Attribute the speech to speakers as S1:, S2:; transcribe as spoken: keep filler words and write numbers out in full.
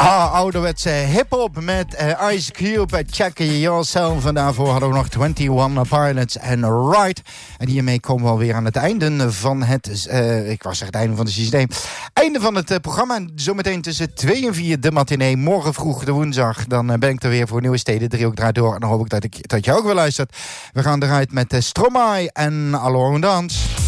S1: Ah, ouderwetse hip-hop met uh, Ice Cube, Check Yourself. En daarvoor hadden we nog eenentwintig Pilots en Ride. En hiermee komen we alweer aan het einde van het, uh, ik wou zeggen het einde van het systeem. Einde van het uh, programma. En zometeen tussen twee en vier de matinee. Morgen vroeg de woensdag. Dan uh, ben ik er weer voor Nieuwe Steden. Driehoek draait door. En dan hoop ik dat, ik, dat je ook weer luistert. We gaan eruit met uh, Stromae en Alone Dance.